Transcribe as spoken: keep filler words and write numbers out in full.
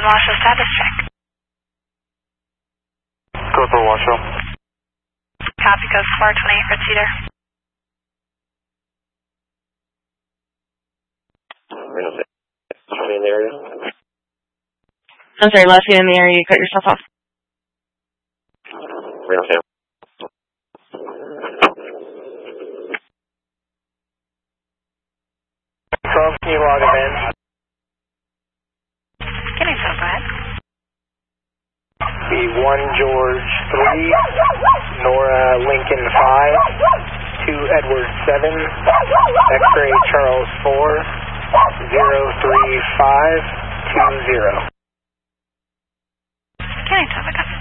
Washoe status check. Go for Washoe. Copy, goes four twenty-eight for Cedar. Reno six. In the area. I'm sorry, last name in the area, you cut yourself off. Reno six. twelve, can you log him in? Getting so bad. Be one George three, Nora Lincoln five, two Edward seven, X-ray Charles four, zero three five two zero. Getting so bad.